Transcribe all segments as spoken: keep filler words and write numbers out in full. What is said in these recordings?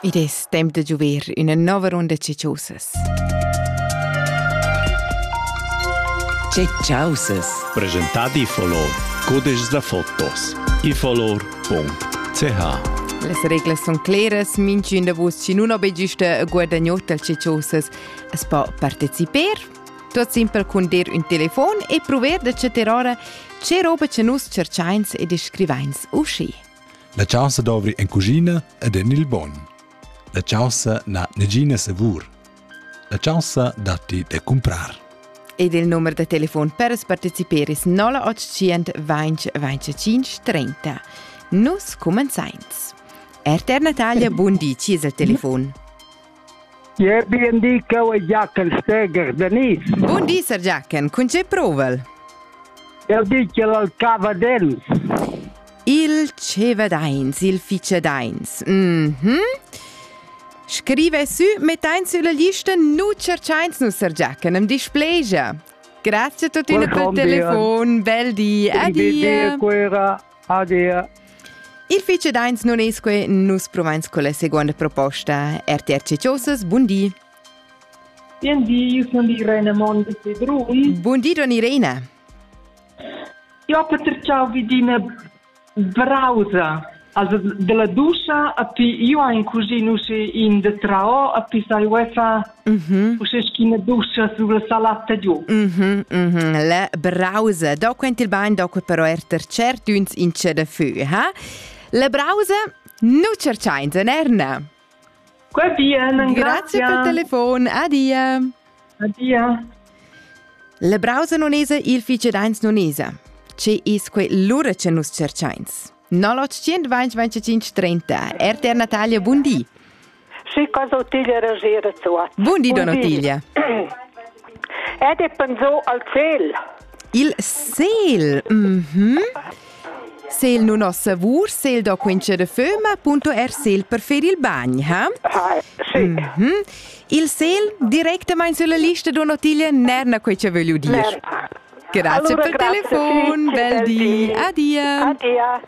Ed es temp de giuver una nova ronda cecciosas. Cecciosas. Presentati Ifolor. Codes da fotos. ifolor punto c h. Les reglas son claras, minci da vos ci non obe giusta guadagnot al cecciosas es po participer, tot simpel con der un telefon e prover de ceterora ce roba ce nus cercains e descrivains usci. La chance d'ovri en cugina ed en il bon. La chance na negina savur. La chance dati de comprar. Ed il numero de telefon per es participeris nola ottocento venti venticinque trenta. Nus comenzains. Erter Natalia, buon di, ci es il telefon. Je ben di cau e Jacken Steger Denis. Buon di, Sir Jacken, con ce provel? Eu dice al Cavadens. Il Cevadains, il Ficadains. Mhm. Scrive su, mettains sulla lista, nu cercains nu, Sir Jacken, am displegia. Grazie a tutti per telefon, bel di, adia. Adia. Il Ficadains non esque, nus provains con la seconda proposta. R T R Cecciosas, buon di. Buon di, io sono Irene Mondi Pedrun. Buon di, don Irene. Io ho ciao vidina browser. Also della duscia, api io ho in cugino in de trao, api sai UEFA, Mhm. usce schina duscia sulla salata giù. Mhm, mhm. La browser. Da quent il bagn, da però erter cert uns in c'è da fu, ha? La browser, nu cercains, Erna. Qua bien, Grazie per il telefon, adia. Adia. La browser non esa, il Ficadains non esa. Ce isque l'ura ce nus cercains. ottocento venti venticinque trenta. R T R Natalia, buon di. Sì, cosa Ottilia Ragera tua. Buon di, don Ottilia. Ed è pensò al ciel. Il sel. Mhm. Sel non ho savur, sel do quince de fema, punto er sel per fer il bagn, ha? Ah, sì. Mhm. Il sel direttamente sulla lista, don Ottilia, nerna quei ce voglio dire. Nerpa. Grazie Allora, per il grazie, telefon, sì, bel di. di. Adia. Adia.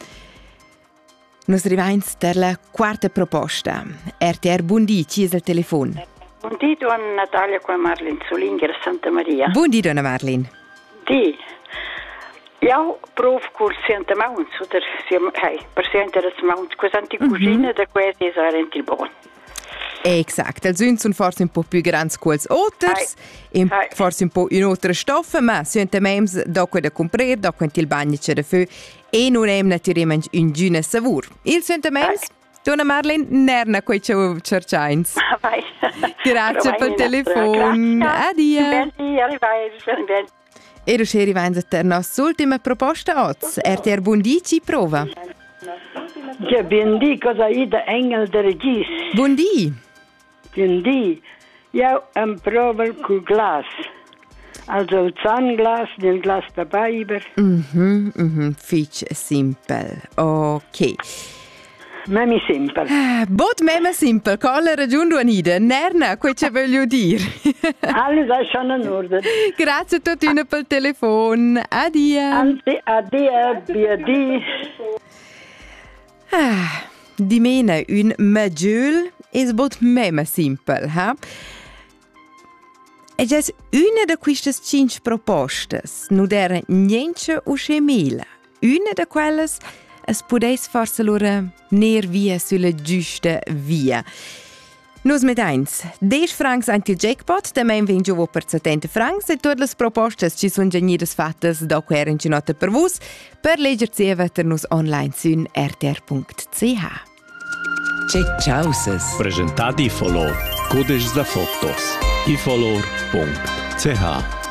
Nos rivains per la quarta proposta. R T R, buon di, ci es il telefon. Buon dì, donna Natalia, qua Marlin Zulinger, Santa Maria. Buon di, donna Marlin. Di, io provo col Santa Mauns, oder hey, per Santa Mauns, questa anticugina da questi sarenti il buon. Exakt, also uns sind forse un po' più grandi als otters, e forse un po' in altre stoffe, ma sunt mems da da comprar, da quant il bagno c'è da fu, e non hem naturalmente un giune savur. Il sunt mems, donna Marlene, nerna quei c'è cercains. Grazie per il telefon. Adia. E du arrivando a la nostra ultima proposta oggi. R T R Buondì ci prova. Ja, buondì, cosa è da Engel de Regis? Buondì. Buondì. Io am prova col glas. Also il Zahnglas, den Glas dabei. Mhm, mhm, fitch simpel. Ok. Memi simpel. Ah, bot meme simpel, colla ragione unida. Nerna, quel ce voglio dire. Alles è schon in ordine. Grazie a tutti per il telefono. Adia. Anzi, adia, biadi. Ah, di mene un maggiul es bot meme simpel, ha? E già una di queste cinque proposte non era niente o scemela. Una di quelle es potesse forse loro ner via sulla giusta via. Nus mit eins. dieci francs anche il jackpot, también vengono per settanta francs e tutte le proposte ci sono già nidas fatte da quer in ginota per vos. Per leggersi vetter nus online su r t r punto c h. Cecciosas. Presentati Ifolor. Codes da fotos. ifolor punto c h.